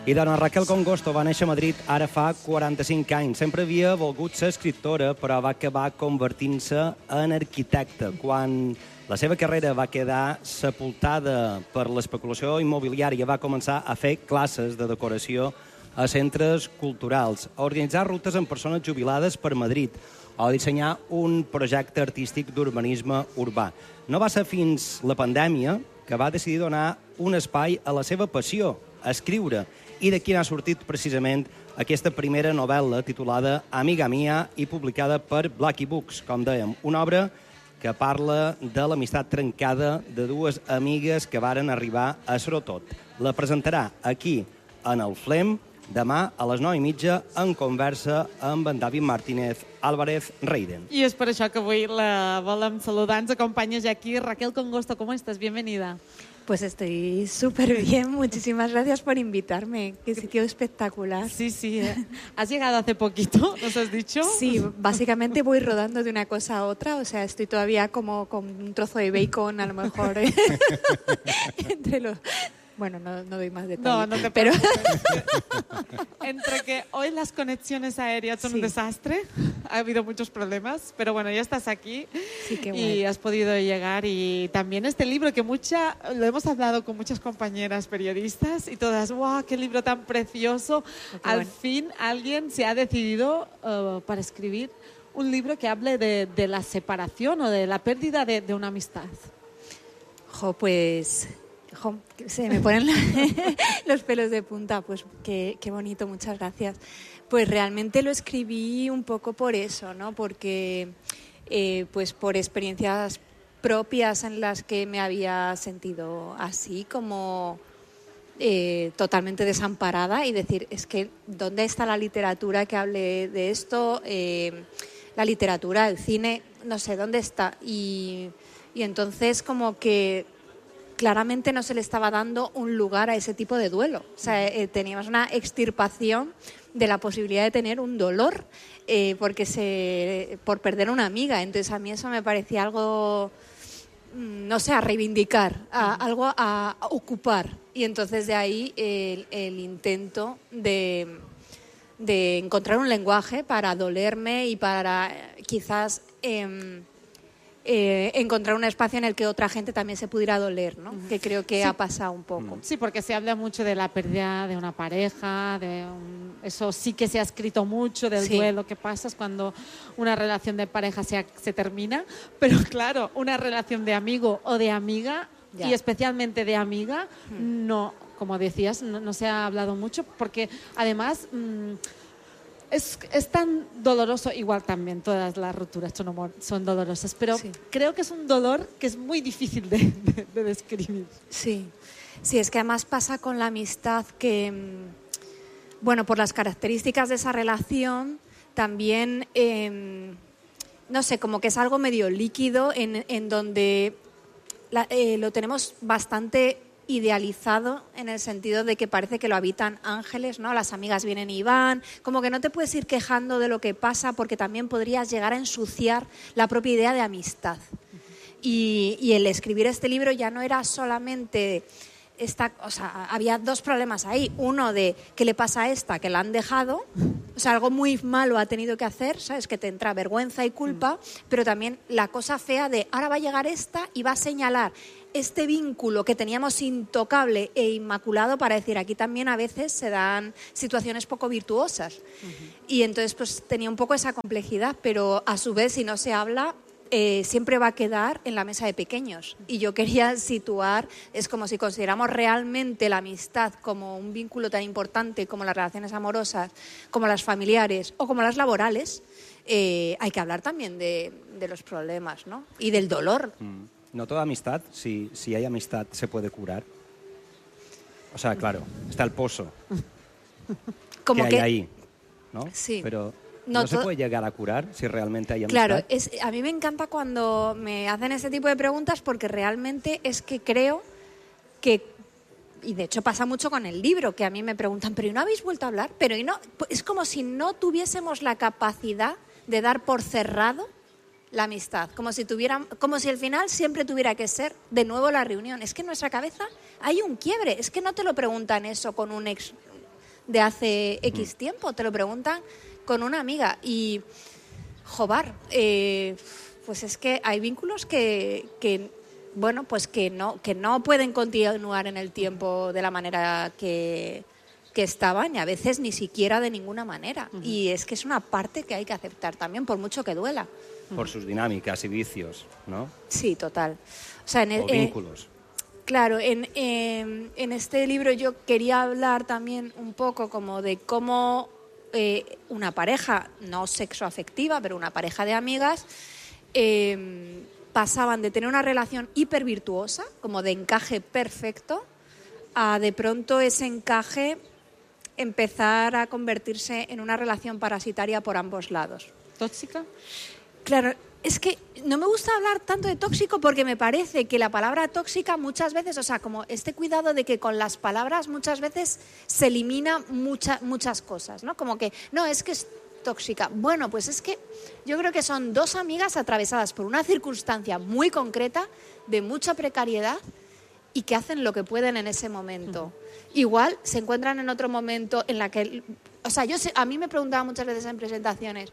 I dona Raquel Congosto va néixer a Madrid ara fa 45 anys. Sempre havia volgut ser escriptora, però va acabar convertint-se en arquitecta. Quan la seva carrera va quedar sepultada per l'especulació immobiliària, va començar a fer classes de decoració a centres culturals, a organitzar rutes amb persones jubilades per Madrid o a dissenyar un projecte artístic d'urbanisme urbà. No va ser fins la pandèmia que va decidir donar un espai a la seva passió, a escriure, i d'aquí n'ha sortit precisament aquesta primera novel·la titulada Amiga Mia i publicada per Blackie Books, com dèiem, una obra que parla de l'amistat trencada de dues amigues que varen arribar a ser-ho tot. La presentarà aquí, en el Flem, demà a les 9:30 en conversa amb en David Martínez Álvarez Reiden. Y es por eso que avui la volem saludar. Ens acompaña ya aquí Raquel Congosto. ¿Cómo estás? Bienvenida. Pues estoy súper bien. Muchísimas gracias por invitarme. Qué sitio espectacular. Sí, sí. ¿Has llegado hace poquito? ¿Nos has dicho? Sí, básicamente voy rodando de una cosa a otra. O sea, estoy todavía como con un trozo de bacon, a lo mejor, entre los... Bueno, no doy más detalles. No te pero entre que hoy las conexiones aéreas son un desastre, ha habido muchos problemas, pero bueno, ya estás aquí y has podido llegar. Y también este libro que lo hemos hablado con muchas compañeras periodistas y todas, ¡wow, qué libro tan precioso! Al fin alguien se ha decidido para escribir un libro que hable de la separación o de la pérdida de una amistad. Pues... se me ponen los pelos de punta, pues qué bonito, muchas gracias. Pues realmente lo escribí un poco por eso, ¿no? Porque pues por experiencias propias en las que me había sentido así, como totalmente desamparada, y decir, es que ¿dónde está la literatura que hable de esto? La literatura, el cine, no sé, ¿dónde está? Y entonces como que claramente no se le estaba dando un lugar a ese tipo de duelo. O sea, teníamos una extirpación de la posibilidad de tener un dolor por perder una amiga. Entonces a mí eso me parecía algo, no sé, a reivindicar, algo a ocupar. Y entonces de ahí el intento de encontrar un lenguaje para dolerme y para quizás... encontrar un espacio en el que otra gente también se pudiera doler, ¿no? Que creo que ha pasado un poco. Sí, porque se habla mucho de la pérdida de una pareja, eso sí que se ha escrito mucho, del duelo que pasas cuando una relación de pareja se termina, pero claro, una relación de amigo o de amiga, y especialmente de amiga, no, como decías, no se ha hablado mucho, porque además... Es tan doloroso, igual también todas las rupturas son dolorosas, pero creo que es un dolor que es muy difícil de describir. Sí, es que además pasa con la amistad que, bueno, por las características de esa relación, también, no sé, como que es algo medio líquido en donde lo tenemos bastante idealizado, en el sentido de que parece que lo habitan ángeles, ¿no? Las amigas vienen y van, como que no te puedes ir quejando de lo que pasa, porque también podrías llegar a ensuciar la propia idea de amistad. Y el escribir este libro ya no era solamente o sea, había dos problemas ahí. Uno de ¿qué le pasa a esta? Que la han dejado, o sea, algo muy malo ha tenido que hacer, ¿sabes? Que te entra vergüenza y culpa, pero también la cosa fea de ahora va a llegar esta y va a señalar este vínculo que teníamos intocable e inmaculado, para decir, aquí también a veces se dan situaciones poco virtuosas. Y entonces pues tenía un poco esa complejidad, pero a su vez, si no se habla, siempre va a quedar en la mesa de pequeños. Y yo quería situar, es como si consideramos realmente la amistad como un vínculo tan importante como las relaciones amorosas, como las familiares o como las laborales, hay que hablar también de los problemas, ¿no? Y del dolor. No toda amistad, si hay amistad, se puede curar. O sea, claro, está el pozo como que hay ahí, ¿no? Sí. Pero no se puede llegar a curar si realmente hay amistad. Claro, a mí me encanta cuando me hacen ese tipo de preguntas, porque realmente es que creo que, y de hecho pasa mucho con el libro, que a mí me preguntan, ¿pero y no habéis vuelto a hablar? Pero y no, es como si no tuviésemos la capacidad de dar por cerrado la amistad, como si el final siempre tuviera que ser de nuevo la reunión. Es que en nuestra cabeza hay un quiebre, es que no te lo preguntan eso con un ex de hace X tiempo, te lo preguntan con una amiga. Y, jobar, pues es que hay vínculos que bueno, pues que no pueden continuar en el tiempo de la manera que estaban, y a veces ni siquiera de ninguna manera. Y es que es una parte que hay que aceptar también, por mucho que duela. Por sus dinámicas y vicios, ¿no? Sí, total. O sea, o vínculos. Claro, en este libro yo quería hablar también un poco como de cómo una pareja, no sexoafectiva, pero una pareja de amigas, pasaban de tener una relación hipervirtuosa, como de encaje perfecto, a de pronto ese encaje empezar a convertirse en una relación parasitaria por ambos lados. ¿Tóxica? Claro, es que no me gusta hablar tanto de tóxico porque me parece que la palabra tóxica muchas veces, o sea, como este cuidado de que con las palabras muchas veces se elimina muchas cosas, ¿no? Como que, no, es que es tóxica. Bueno, pues es que yo creo que son dos amigas atravesadas por una circunstancia muy concreta, de mucha precariedad, y que hacen lo que pueden en ese momento. Igual se encuentran en otro momento en la que... O sea, a mí me preguntaban muchas veces en presentaciones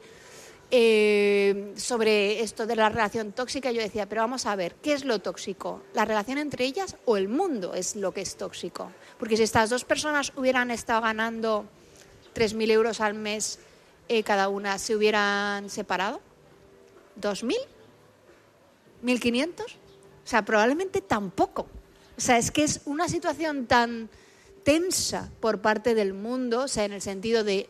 sobre esto de la relación tóxica, y yo decía, pero vamos a ver, ¿qué es lo tóxico? ¿La relación entre ellas o el mundo es lo que es tóxico? Porque si estas dos personas hubieran estado ganando 3.000 euros al mes cada una, ¿se hubieran separado? ¿2.000? ¿1.500? O sea, probablemente tampoco. O sea, es que es una situación tan tensa por parte del mundo, o sea, en el sentido de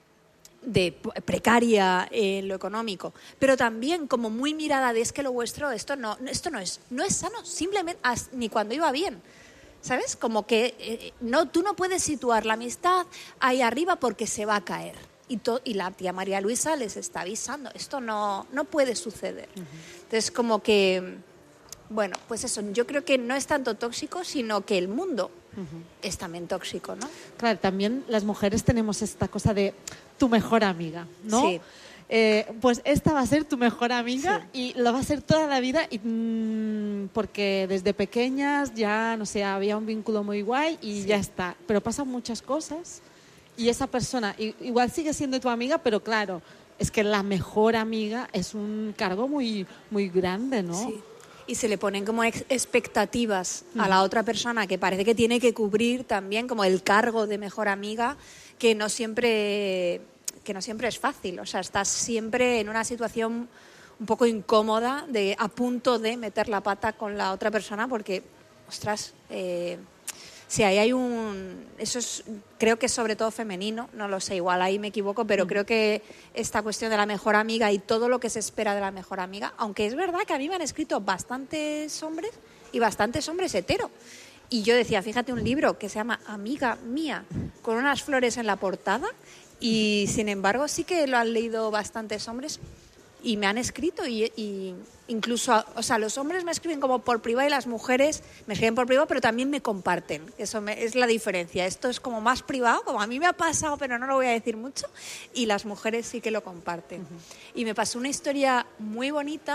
precaria en lo económico, pero también como muy mirada de es que lo vuestro, esto no es sano, simplemente ni cuando iba bien, ¿sabes? Como que tú no puedes situar la amistad ahí arriba porque se va a caer. Y la tía María Luisa les está avisando, esto no puede suceder. Entonces, como que, bueno, pues eso, yo creo que no es tanto tóxico, sino que el mundo es también tóxico, ¿no? Claro, también las mujeres tenemos esta cosa de tu mejor amiga, ¿no? Sí. Pues esta va a ser tu mejor amiga, sí. y lo va a ser toda la vida, porque desde pequeñas ya, no sé, había un vínculo muy guay y ya está. Pero pasan muchas cosas y esa persona igual sigue siendo tu amiga, pero claro, es que la mejor amiga es un cargo muy, muy grande, ¿no? Sí. Y se le ponen como expectativas a la otra persona que parece que tiene que cubrir también como el cargo de mejor amiga, que no siempre es fácil. O sea, estás siempre en una situación un poco incómoda, a punto de meter la pata con la otra persona, porque, ostras, si ahí hay eso creo que es sobre todo femenino, no lo sé, igual ahí me equivoco, pero creo que esta cuestión de la mejor amiga y todo lo que se espera de la mejor amiga, aunque es verdad que a mí me han escrito bastantes hombres y bastantes hombres hetero. Y yo decía, fíjate, un libro que se llama Amiga Mía, con unas flores en la portada, y sin embargo sí que lo han leído bastantes hombres y me han escrito, y incluso, o sea, los hombres me escriben como por privado y las mujeres me escriben por privado, pero también me comparten. Eso es la diferencia. Esto es como más privado, como a mí me ha pasado, pero no lo voy a decir mucho, y las mujeres sí que lo comparten. Y me pasó una historia muy bonita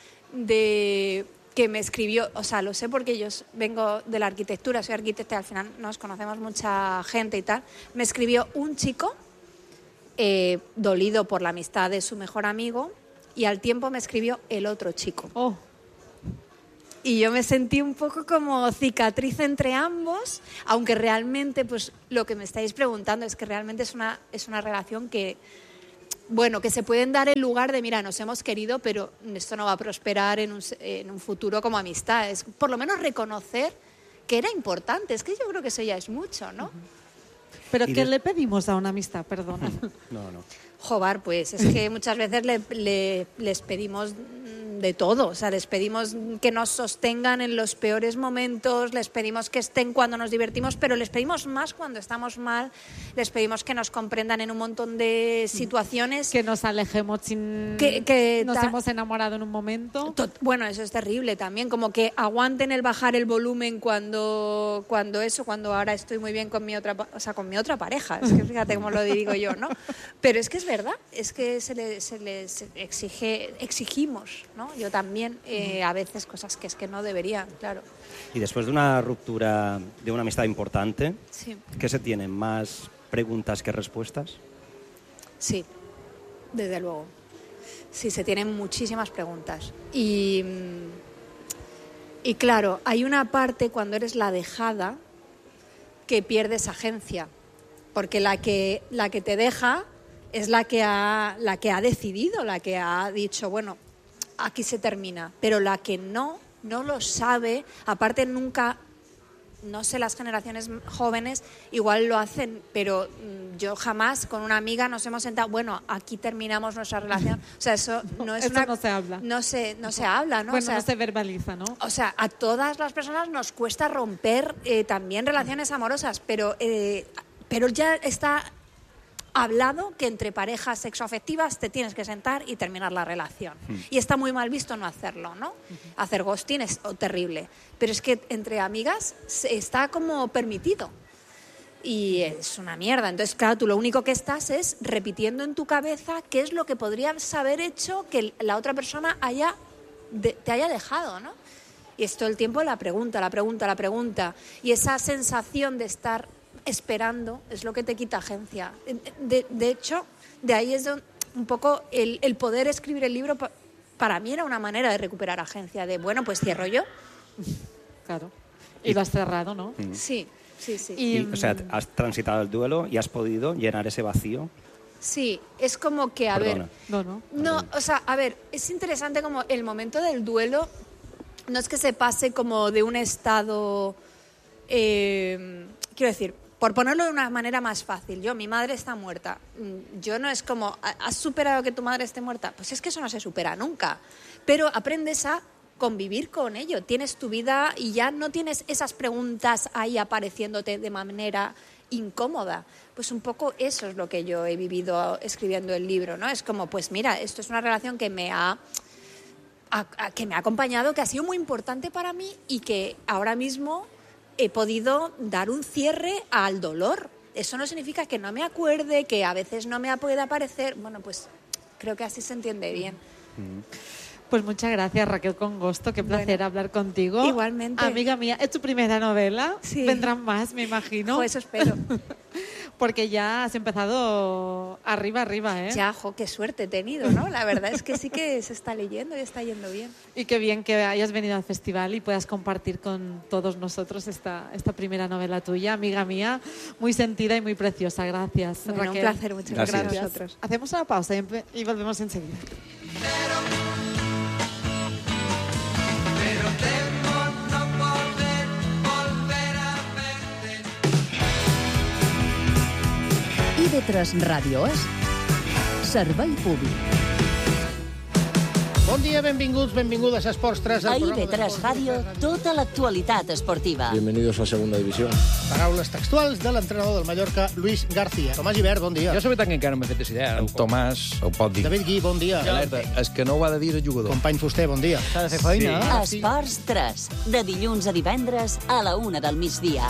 que me escribió, o sea, lo sé porque yo vengo de la arquitectura, soy arquitecta y al final nos conocemos mucha gente y tal. Me escribió un chico dolido por la amistad de su mejor amigo, y al tiempo me escribió el otro chico. Oh. Y yo me sentí un poco como cicatriz entre ambos, aunque realmente, pues lo que me estáis preguntando es que realmente es una relación que, bueno, que se pueden dar en lugar de, mira, nos hemos querido, pero esto no va a prosperar en un futuro como amistad. Es por lo menos reconocer que era importante. Es que yo creo que eso ya es mucho, ¿no? ¿Pero qué le pedimos a una amistad? Perdona. No. Joder, pues es que muchas veces les pedimos de todo, o sea, les pedimos que nos sostengan en los peores momentos, les pedimos que estén cuando nos divertimos, pero les pedimos más cuando estamos mal, les pedimos que nos comprendan en un montón de situaciones. Que nos alejemos sin... nos hemos enamorado en un momento. Bueno, eso es terrible también, como que aguanten el bajar el volumen cuando ahora estoy muy bien con mi otra pareja, es que fíjate cómo lo digo yo, ¿no? Pero es que es verdad, es que se les exigimos, ¿no? Yo también, a veces cosas que es que no deberían, claro. Y después de una ruptura de una amistad importante, sí. ¿qué se tiene? ¿Más preguntas que respuestas? Sí, desde luego. Sí, se tienen muchísimas preguntas. Y claro, hay una parte cuando eres la dejada que pierdes agencia, porque la que te deja es la que ha decidido, la que ha dicho, bueno, aquí se termina, pero la que no lo sabe, aparte nunca, no sé, las generaciones jóvenes igual lo hacen, pero yo jamás con una amiga nos hemos sentado, bueno, aquí terminamos nuestra relación. O sea, eso no es eso no se habla. No se habla, ¿no? Bueno, o sea, no se verbaliza, ¿no? O sea, a todas las personas nos cuesta romper también relaciones amorosas, pero ya está hablado que entre parejas sexoafectivas te tienes que sentar y terminar la relación. Y está muy mal visto no hacerlo, ¿no? Hacer ghosting es terrible. Pero es que entre amigas está como permitido. Y es una mierda. Entonces, claro, tú lo único que estás es repitiendo en tu cabeza qué es lo que podrías haber hecho que la otra persona te haya dejado, ¿no? Y es todo el tiempo la pregunta. Y esa sensación de estar esperando es lo que te quita agencia. De hecho, de ahí es un poco el poder escribir el libro. Para mí era una manera de recuperar agencia, de bueno, pues cierro yo. Claro. Y lo has cerrado, ¿no? Sí. O sea, has transitado el duelo y has podido llenar ese vacío. Sí, es como que, Perdona. No, o sea, a ver, es interesante como el momento del duelo, no es que se pase como de un estado, quiero decir, por ponerlo de una manera más fácil, mi madre está muerta. Yo no es como, ¿has superado que tu madre esté muerta? Pues es que eso no se supera nunca. Pero aprendes a convivir con ello. Tienes tu vida y ya no tienes esas preguntas ahí apareciéndote de manera incómoda. Pues un poco eso es lo que yo he vivido escribiendo el libro, ¿no? Es como, pues mira, esto es una relación que me ha acompañado, que ha sido muy importante para mí y que ahora mismo he podido dar un cierre al dolor. Eso no significa que no me acuerde, que a veces no me pueda aparecer. Bueno, pues creo que así se entiende bien. Pues muchas gracias, Raquel Congosto. Qué placer hablar contigo. Igualmente. Amiga mía, ¿es tu primera novela? Sí. Vendrán más, me imagino. Pues eso espero. Porque ya has empezado arriba, ¿eh? Ya, qué suerte he tenido, ¿no? La verdad es que sí que se está leyendo y está yendo bien. Y qué bien que hayas venido al festival y puedas compartir con todos nosotros esta primera novela tuya, amiga mía, muy sentida y muy preciosa. Gracias, Bueno, Raquel. un placer, muchas gracias a vosotros. Hacemos una pausa y volvemos enseguida. Pero temo no volver a verte. IB3 Ràdio és Servei Públic. Bon dia, benvinguts, benvingudes a Esports 3. A IB3 Ràdio, tota l'actualitat esportiva. Bienvenidos a Segunda División. Paraules textuals de l'entrenador del Mallorca, Luis García. Tomàs Gibert, bon dia. Jo la veritat que encara no m'he fet idea. En Tomàs ho pot dir. David Gui, bon dia. Alerta, és que no ho ha de dir el jugador. Company Fuster, bon dia. S'ha de fer feina. Sí. Esports 3, de dilluns a divendres a la 1 del migdia.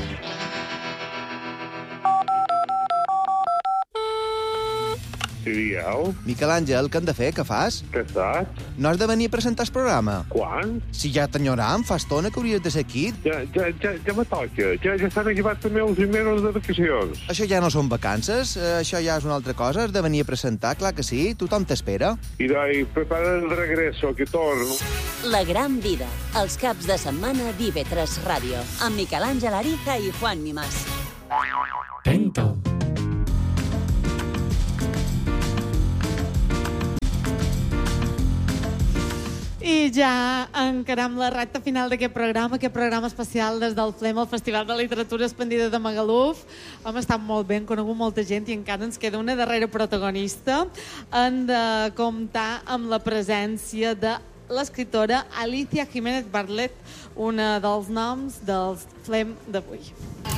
Sí, dieu? Miquel Àngel, què hem de fer? Què fas? Què estàs? No has de venir a presentar el programa? Quan? Si ja t'enyoram, fa estona que hauries de ser aquí. Ja me toca. Ja estan acabats també els mesos de vacacions. Això ja no són vacances, això ja és una altra cosa. Has de venir a presentar, clar que sí. Tothom t'espera. I doi, prepara el regreso, que torno. La gran vida, els caps de setmana d'IB3 Ràdio, amb Miquel Àngel Ariza i Juan Mimás. Tento. I ja encaram la recta final d'aquest programa especial des del FLEM, el Festival de Literatura Expandida de Magaluf. Hem estat molt bé, hem conegut molta gent i encara ens queda una darrera protagonista. Hem de comptar amb la presència de l'escriptora Alicia Jiménez Barlet, una dels noms del FLEM d'avui.